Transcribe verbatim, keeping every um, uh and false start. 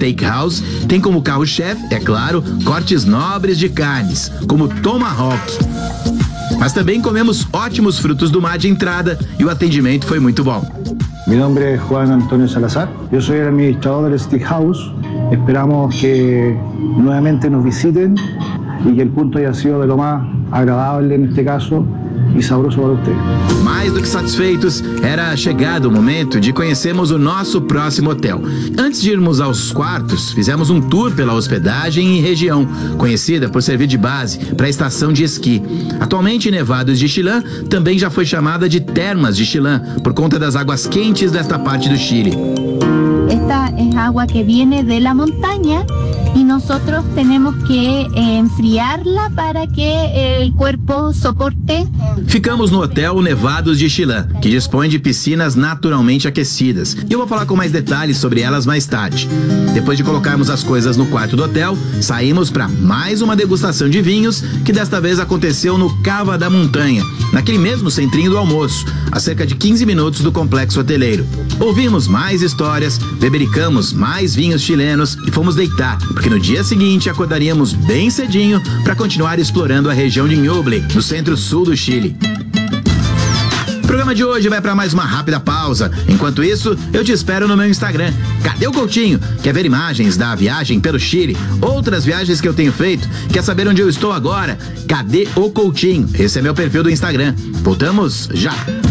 Steakhouse tem como carro-chefe, é claro, cortes nobres de carnes, como tomahawk. Mas também comemos ótimos frutos do mar de entrada e o atendimento foi muito bom. Mi nombre es Juan Antonio Salazar, yo soy el administrador del Steakhouse. Esperamos que nuevamente nos visiten y que el punto haya sido de lo más agradable en este caso e saboroso para usted. Mais do que satisfeitos, era chegado o momento de conhecermos o nosso próximo hotel. Antes de irmos aos quartos, fizemos um tour pela hospedagem e região, conhecida por servir de base para a estação de esqui. Atualmente, Nevados de Chillán também já foi chamada de Termas de Chillán, por conta das águas quentes desta parte do Chile. Esta es agua que viene de la montaña y nosotros tenemos que eh, enfriarla para que eh, el cuerpo soporte. Ficamos no hotel Nevados de Chillán, que dispõe de piscinas naturalmente aquecidas. E eu vou falar com mais detalhes sobre elas mais tarde. Depois de colocarmos as coisas no quarto do hotel, saímos para mais uma degustação de vinhos, que desta vez aconteceu no Cava da Montanha, naquele mesmo centrinho do almoço, a cerca de quinze minutos do complexo hoteleiro. Ouvimos mais histórias, bebericamos mais vinhos chilenos e fomos deitar, porque no dia seguinte acordaríamos bem cedinho para continuar explorando a região de Ñuble, no centro-sul do Chile. O programa de hoje vai para mais uma rápida pausa. Enquanto isso, eu te espero no meu Instagram. Cadê o Coutinho? Quer ver imagens da viagem pelo Chile? Outras viagens que eu tenho feito? Quer saber onde eu estou agora? Cadê o Coutinho? Esse é meu perfil do Instagram. Voltamos já!